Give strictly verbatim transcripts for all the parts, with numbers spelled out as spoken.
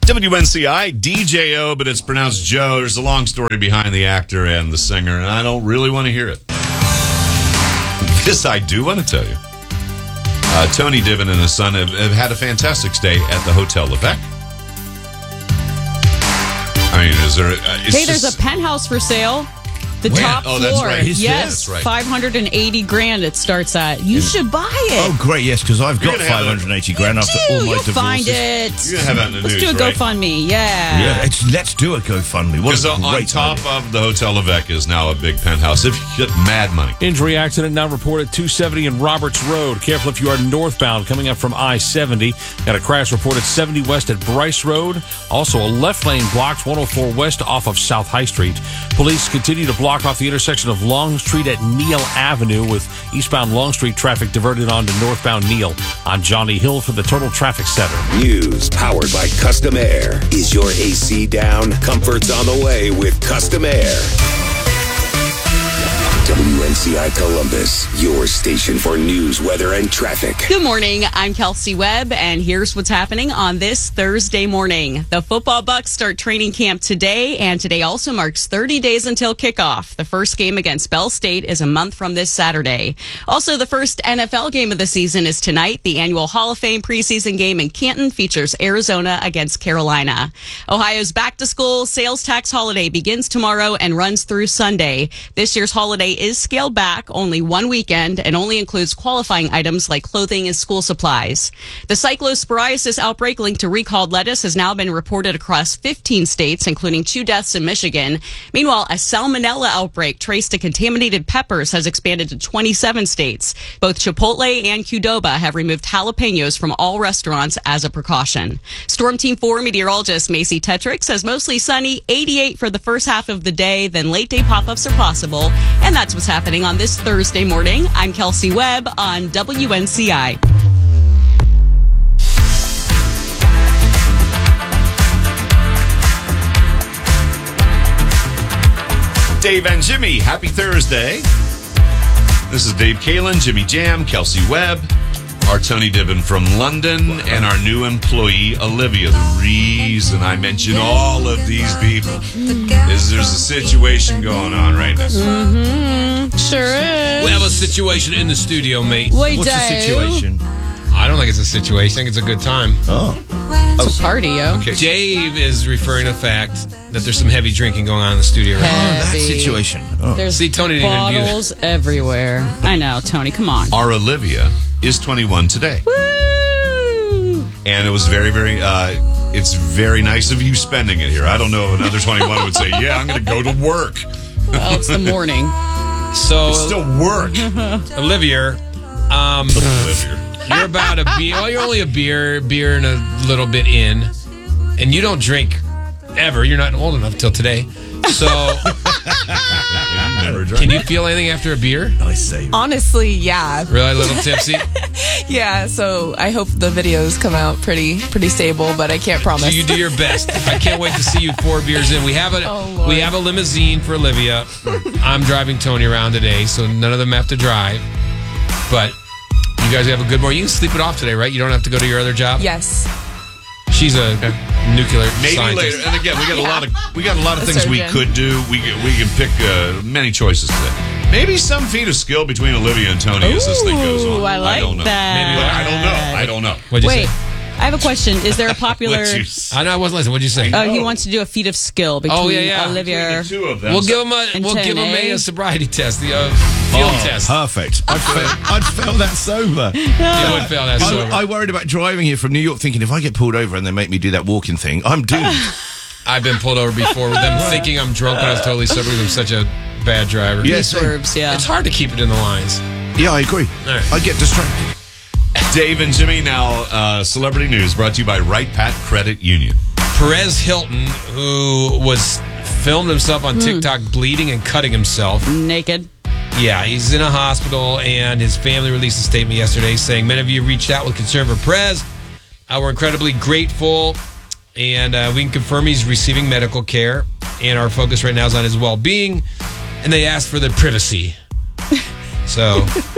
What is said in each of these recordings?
W N C I, D J O, but it's pronounced Joe. There's a long story behind the actor and the singer, and I don't really want to hear it. This I do want to tell you. Uh, Tony Divin and his son have, have had a fantastic stay at the Hotel Levesque. I mean, is there... Uh, it's hey, there's just, a penthouse for sale. The Where? top Oh, floor. that's right. Yes, That's right. five hundred eighty grand it starts at. You should buy it. Oh, great, yes, because I've got You're gonna have five hundred eighty grand after Dude, all my you'll divorces. find it. You're going to have that in the Let's news, do a right? GoFundMe. Yeah. Yeah, it's, let's do a GoFundMe. What Because a on great top idea. of the Hotel Levesque is now a big penthouse. If you get mad money. Injury accident now reported two seventy in Roberts Road. Careful if you are northbound coming up from I seventy. Got a crash reported seventy west at Bryce Road. Also a left lane blocked one oh four west off of South High Street. Police continue to block off the intersection of Long Street at Neal Avenue with eastbound Long Street traffic diverted onto northbound Neal. I'm Johnny Hill for the Total Traffic Center. News powered by Custom Air. Is your A C down? Comfort's on the way with Custom Air. W N C I Columbus, your station for news, weather, and traffic. Good morning. I'm Kelsey Webb, and here's what's happening on this Thursday morning. The football Bucks start training camp today, and today also marks thirty days until kickoff. The first game against Bell State is a month from this Saturday. Also, the first N F L game of the season is tonight. The annual Hall of Fame preseason game in Canton features Arizona against Carolina. Ohio's back-to-school sales tax holiday begins tomorrow and runs through Sunday. This year's holiday is scaled back, only one weekend, and only includes qualifying items like clothing and school supplies. The cyclosporiasis outbreak linked to recalled lettuce has now been reported across fifteen states, including two deaths in Michigan. Meanwhile, a salmonella outbreak traced to contaminated peppers has expanded to twenty-seven states. Both Chipotle and Qdoba have removed jalapenos from all restaurants as a precaution. Storm Team four meteorologist Macy Tetrick says mostly sunny, eighty-eight for the first half of the day, then late day pop-ups are possible. And that's what's happening on this Thursday morning. I'm Kelsey Webb on W N C I. Dave and Jimmy, happy Thursday. This is Dave Kalin, Jimmy Jam, Kelsey Webb, our Tony Divin from London, and our new employee, Olivia. The reason I mention all of these people is there's a situation going on right now. Mm-hmm. Sure is. We have a situation in the studio, mate. Wait, What's the Dave. situation? I don't think it's a situation. I think it's a good time. Oh. It's a party, yo. Okay. Dave is referring to the fact that there's some heavy drinking going on in the studio right now. That Heavy. situation. Oh. There's See, Tony didn't even view bottles everywhere. I know, Tony, come on. Our Olivia is twenty-one today. Woo! And it was very, very, uh, it's very nice of you spending it here. I don't know if another twenty-one would say, yeah, I'm going to go to work. Well, it's the morning. So, It's still work. Olivia, um, Olivia. you're about a beer. Well, you're only a beer, beer and a little bit in, and you don't drink ever. You're not old enough till today. So, Never drank. can you feel anything after a beer? I say. Honestly, yeah. Really, a little tipsy? Yeah, so I hope the videos come out pretty pretty stable, but I can't promise. So you do your best. I can't wait to see you four beers in. We have a Oh, Lord. we have a limousine for Olivia. I'm driving Tony around today, so none of them have to drive. But you guys have a good morning. You can sleep it off today, right? You don't have to go to your other job. Yes. She's a nuclear Maybe scientist. later. And again, we got a lot of we got a lot of A things we surgeon. could do. We can- we can pick uh, many choices today. Maybe some feat of skill between Olivia and Tony as this thing goes on. Ooh, I like don't know. that. Maybe I don't know. I don't know. What'd you Wait, say? I have a question. Is there a popular... What'd you say? I know I wasn't listening. What'd you say? Oh, he wants to do a feat of skill between Oh, yeah, yeah. Olivia... The two of them. we'll give him a And we'll give him a, Tony. a sobriety test, the uh, field Oh, test. perfect. I'd fail, I'd fail that sober. You would fail that. I, sober. I worried about driving here from New York thinking if I get pulled over and they make me do that walking thing, I'm doomed. I've been pulled over before with them thinking I'm drunk when I was totally sober because I'm such a bad driver. Yeah. He swerves, yeah. It's hard to keep it in the lines. Yeah, I agree. All right. I get distracted. Dave and Jimmy now. Uh, celebrity news brought to you by Right Pat Credit Union. Perez Hilton, who was filmed himself on TikTok bleeding and cutting himself. Naked. Yeah, he's in a hospital, and his family released a statement yesterday saying, many of you reached out with concern for Perez. Uh, we're incredibly grateful, and uh, we can confirm he's receiving medical care, and our focus right now is on his well-being, and they asked for the privacy. So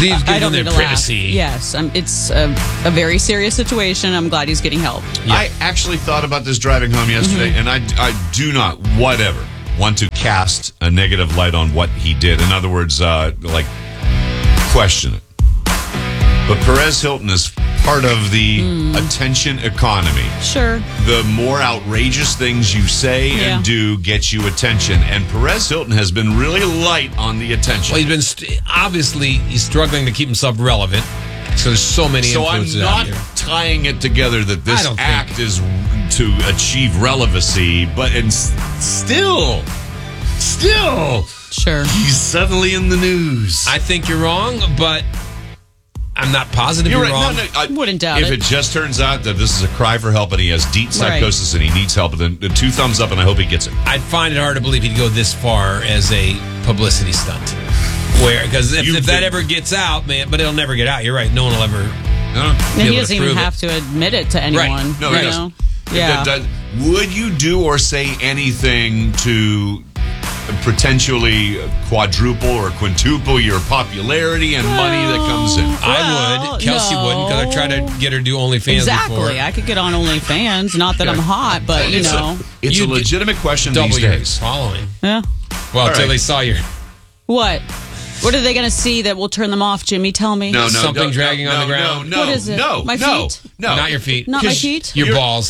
Please I give don't them need their to laugh. privacy. Yes, um, it's a, a very serious situation. I'm glad he's getting help. I actually thought about this driving home yesterday, Mm-hmm. and I, I do not, whatever, want to cast a negative light on what he did. In other words, uh, like, question it. But Perez Hilton is part of the Hmm. attention economy. Sure. The more outrageous things you say Yeah. and do get you attention. And Perez Hilton has been really light on the attention. Well, he's been st- obviously he's struggling to keep himself relevant. So there's so many So I'm influences out not here. tying it together that I this don't think- act is to achieve relevancy, but in, still, still, Sure. he's suddenly in the news. I think you're wrong, but I'm not positive You're you're, right. wrong. No, no, I, Wouldn't doubt if it. it just turns out that this is a cry for help and he has deep psychosis and he needs help, then the two thumbs up, and I hope he gets it. I'd find it hard to believe he'd go this far as a publicity stunt. Where, because if, You if that think- ever gets out, man, but it'll never get out. You're right. No one will ever. No, And be he able to doesn't even prove it. have to admit it to anyone. no, you he know? doesn't. Yeah. Does- would you do or say anything to potentially quadruple or quintuple your popularity and money that comes in? I Well, would. Kelsey no. wouldn't, because I tried to get her to do OnlyFans Exactly. before. I could get on OnlyFans. Not that I'm hot, but you it's know. a, it's You a get legitimate question Double these your days. following. Yeah. Well, All until right. they saw your What? What are they going to see that will turn them off, Jimmy? Tell me. No, no, Something no, dragging no, on the no, ground? No, What is it? No, My no, feet? no, not your feet, Not my 'Cause feet? your You're- balls.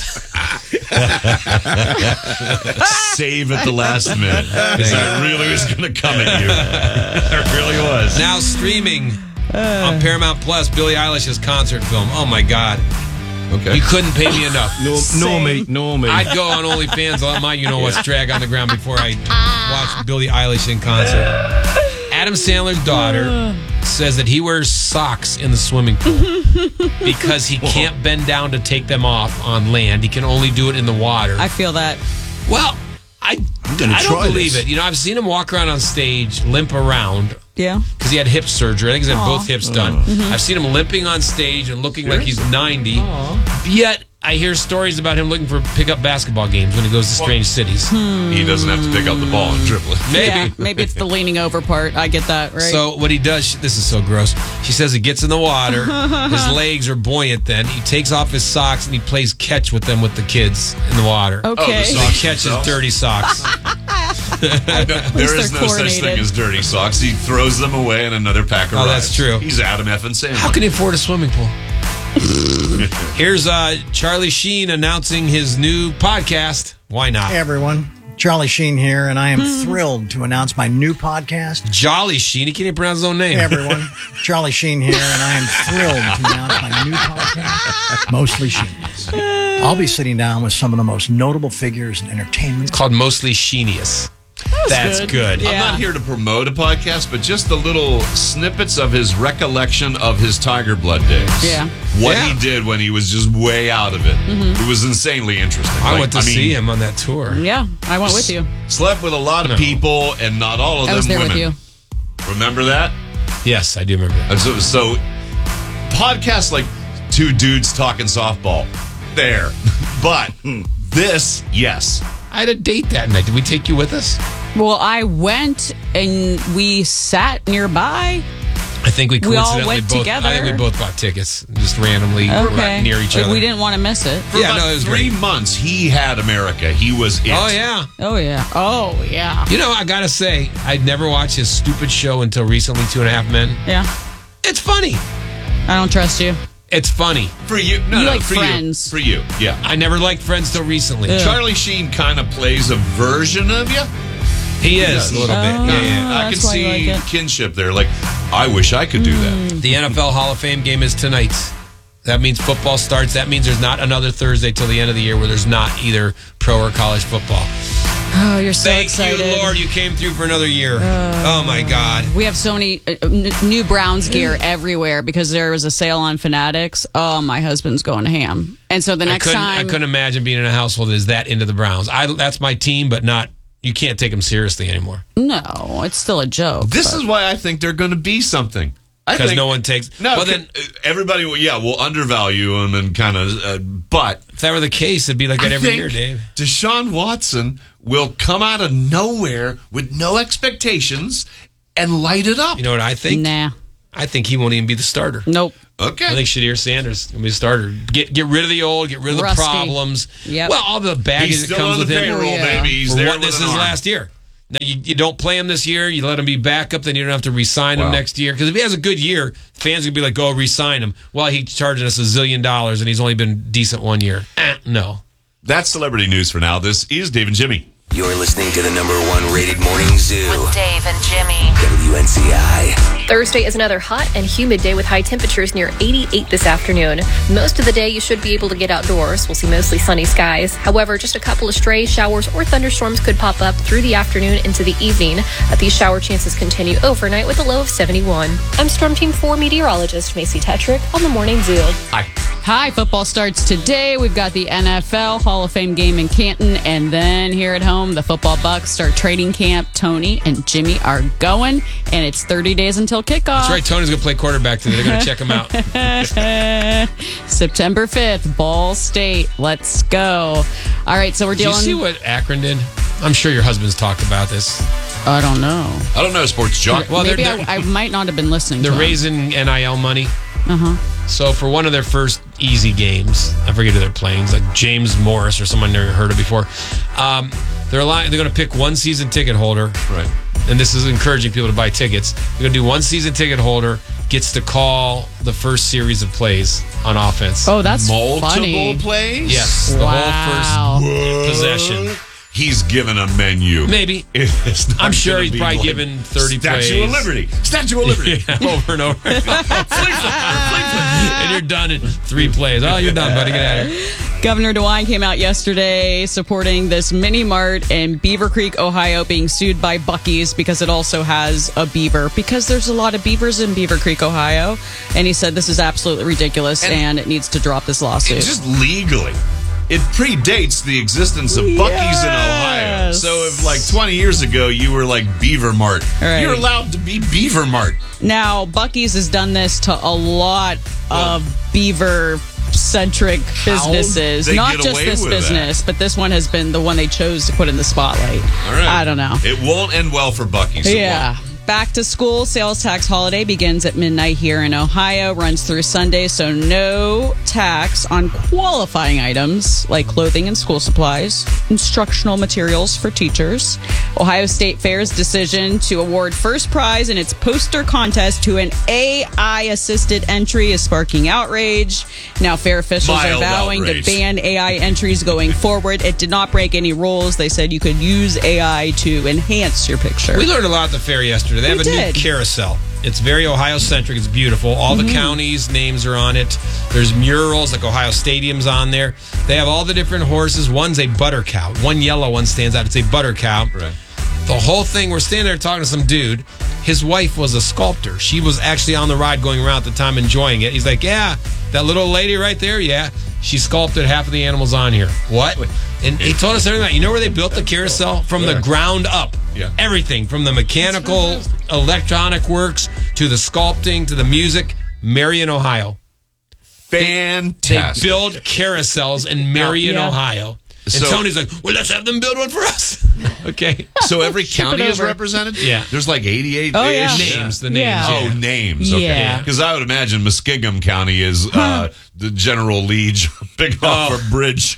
Save at the last minute. Because I really was going to come at you. I really was. Now streaming on Paramount Plus, Billie Eilish's concert film. Oh my God, Okay. you couldn't pay me enough. Nor, nor me, nor me. I'd go on OnlyFans, let my you know what's drag on the ground before I watch Billie Eilish in concert. Adam Sandler's daughter says that he wears socks in the swimming pool because he can't bend down to take them off on land. He can only do it in the water. I feel that. well, I, gonna I don't try believe this. it. You know, I've seen him walk around on stage, limp around. Yeah. Because he had hip surgery. I think he's had both hips done. Mm-hmm. I've seen him limping on stage and looking like he's ninety. Yet, I hear stories about him looking for pickup basketball games when he goes to strange cities. He doesn't have to pick up the ball and dribble it. Maybe. Yeah, maybe it's the leaning over part. I get that, right? So what he does, she- this is so gross. She says he gets in the water, his legs are buoyant then. He takes off his socks and he plays catch with them with the kids in the water. okay. Oh, So he catches themselves? dirty socks. No, there is they're no such thing chlorinated. as dirty socks. He throws them away in another pack of Oh, rice. that's true. He's Adam F. and Sandler. How can he afford a swimming pool? Here's uh, Charlie Sheen announcing his new podcast. Why not? Hey everyone, Charlie Sheen here, and I am thrilled to announce my new podcast. Jolly Sheen. He can't even pronounce his own name. Hey everyone, Charlie Sheen here, and I am thrilled to announce my new podcast, Mostly Sheenies. I'll be sitting down with some of the most notable figures in entertainment. It's called Mostly Sheenius. That's good. good. Yeah. I'm not here to promote a podcast, but just the little snippets of his recollection of his Tiger Blood days. Yeah. What Yeah. he did when he was just way out of it. It was insanely interesting. I Like, went to mean, see him on that tour. Yeah, I went with you. Slept with a lot of No. people, and not all of I them was there women. with you. Remember that? Yes, I do remember that. And so, so podcasts like two dudes talking softball, there. But this, yes. I had a date that night. Did we take you with us? Well, I went and we sat nearby. I think we We all coincidentally went both. together. I think we both bought tickets, just randomly Okay. near each Like, other. we didn't want to miss it. For Yeah, about no, it was three great. months, he had America. He was it. Oh yeah. Oh, yeah. Oh, yeah. You know, I gotta say, I'd never watched his stupid show until recently. Two and a Half Men. Yeah. It's funny. I don't trust you. It's funny. For you. No, You no, like for Friends. you. For you, yeah. I never liked Friends till recently. Yeah. Charlie Sheen kind of plays a version of you. He is does. a little bit. Oh. Yeah, yeah. I can that's why you see like it. kinship there. Like, I wish I could do that. The N F L Hall of Fame game is tonight. That means football starts. That means there's not another Thursday till the end of the year where there's not either pro or college football. Oh, you're so Thank excited. you, Lord, you came through for another year. oh my God. We have so many uh, n- new Browns gear everywhere because there was a sale on Fanatics. Oh, my husband's going ham. And so the I next couldn't, time. I couldn't imagine being in a household that is that into the Browns. I that's my team, but not. You can't take them seriously anymore No, it's still a joke. This but- is why I think they're going to be something. I because think- no one takes. No, well, then then everybody, will, yeah, will undervalue him and kind of. Uh, but if that were the case, it'd be like that I every think year, Dave. Deshaun Watson will come out of nowhere with no expectations and light it up. You know what I think? Nah. I think he won't even be the starter. Nope. Okay. I think Shadir Sanders will be the starter. Get get rid of the old, get rid of the Rusty. problems. Yep. Well, all the baggage He's that still comes on the with him. payroll, Oh, yeah. baby. He's For there what with this an is arm. last year. Now, you, you don't play him this year. You let him be backup, then you don't have to re-sign him Wow. next year. Because if he has a good year, fans will be like, go re-sign him. Well, he's charging us a zillion dollars, and he's only been decent one year. Eh, no. That's celebrity news for now. This is Dave and Jimmy. You're listening to the number one rated morning zoo. With Dave and Jimmy. W N C I. Thursday is another hot and humid day with high temperatures near eighty-eight this afternoon. Most of the day, you should be able to get outdoors. We'll see mostly sunny skies. However, just a couple of stray showers or thunderstorms could pop up through the afternoon into the evening. But these shower chances continue overnight with a low of seventy-one. I'm Storm Team four meteorologist Macy Tetrick on the Morning Zoo. Hi. Hi, football starts today. We've got the N F L Hall of Fame game in Canton, and then here at home, the football Bucks start training camp. Tony and Jimmy are going, and it's thirty days until kickoff. That's right. Tony's going to play quarterback today. They're going to check him out. September fifth, Ball State. Let's go. All right, so we're Did you dealing. see what Akron did? I'm sure your husband's talked about this. I don't know. I don't know, sports jock. Well, Maybe they're, they're, I, I might not have been listening. they're to raising N I L money. Uh huh. So for one of their first easy games, I forget who they're playing. It's like James Morris or someone I've never heard of before. Um, they're allowing, they're going to pick one season ticket holder. Right. And this is encouraging people to buy tickets. They're going to do one season ticket holder gets to call the first series of plays on offense. Oh, that's Multiple funny. plays? Yes, the Wow. whole first possession. He's given a menu. Maybe. It's not I'm sure gonna he's be probably like given thirty Statue plays. of Liberty. Statue of Liberty. Yeah, over and over. And you're done in three plays. Oh, you're done, buddy. Get out of here. Governor DeWine came out yesterday supporting this mini mart in Beaver Creek, Ohio, being sued by Buc-ee's because it also has a beaver. Because there's a lot of beavers in Beaver Creek, Ohio. And he said this is absolutely ridiculous and, And- it needs to drop this lawsuit. It's just legally. It predates the existence of Buc-ee's in Ohio. Yes. So if like twenty years ago you were like Beaver Mart, Right. you're allowed to be Beaver Mart. Now, Buc-ee's has done this to a lot of beaver centric businesses. they Not get just away this with business, but this one has been the one they chose to put in the spotlight. All right. I don't know. It won't end well for Buc-ee's. It Yeah. won't. Back to school sales tax holiday begins at midnight here in Ohio, runs through Sunday, so no tax on qualifying items like clothing and school supplies, instructional materials for teachers. Ohio State Fair's decision to award first prize in its poster contest to an A I-assisted entry is sparking outrage. Now, fair officials Mild are vowing outrage. to ban A I entries going forward. It did not break any rules. They said you could use A I to enhance your picture. We learned a lot at the fair yesterday. They have We a did. new carousel. It's very Ohio-centric. It's beautiful. All Mm-hmm. the counties' names are on it. There's murals, like Ohio Stadium's on there. They have all the different horses. One's a butter cow. One yellow one stands out. It's a butter cow. Right. The whole thing, we're standing there talking to some dude. His wife was a sculptor. She was actually on the ride going around at the time enjoying it. He's like, yeah, that little lady right there, yeah. She sculpted half of the animals on here. What? And he told us everything. You know where they built the carousel? From the ground up. Yeah. Everything from the mechanical, electronic works to the sculpting to the music. Marion, Ohio. They Fantastic. build carousels in Marion, Yeah. Ohio. And So- Tony's like, well, let's have them build one for us. Okay. So every county is over. represented? Yeah. There's like eighty-eight Oh, yeah. Names, the names. Yeah. Oh, yeah. names. Okay. Yeah. Because I would imagine Muskingum County is uh, the General Leach, Big Hoffer Bridge.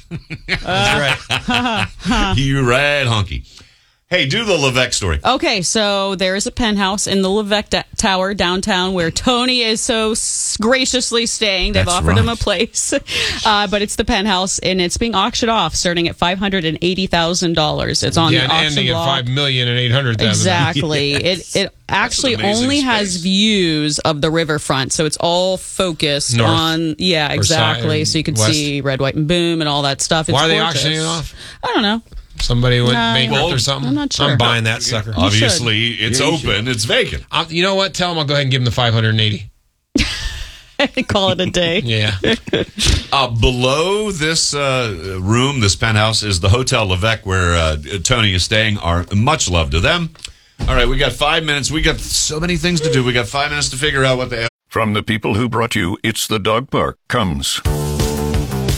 That's right. You right, honky. Hey, do the Levesque story. Okay, so there is a penthouse in the Levesque da- Tower downtown where Tony is so s- graciously staying. They've That's offered him a right. place, uh, but it's the penthouse, and it's being auctioned off starting at five hundred and eighty thousand dollars. It's on Yeah, the and auction ending at block. five million and eight hundred thousand. Exactly. Yes. It it actually amazing only has space. views of the riverfront, so it's all focused North on yeah, or exactly. side- so you can west. see Red, White, and Boom and all that stuff. It's Why are they gorgeous. auctioning it off? I don't know. Somebody went Nah, bankrupt well, or something? I'm not sure. I'm buying that sucker. Obviously, it's Yeah, you open. It's vacant. Um, you know what? Tell them I'll go ahead and give them the five hundred eighty. Call it a day. Yeah. Uh, below this uh, room, this penthouse, is the Hotel Levesque where uh, Tony is staying. Our much love to them. All right, we got five minutes. We got so many things to do. We got five minutes to figure out what the From the people who brought you It's the Dog Park comes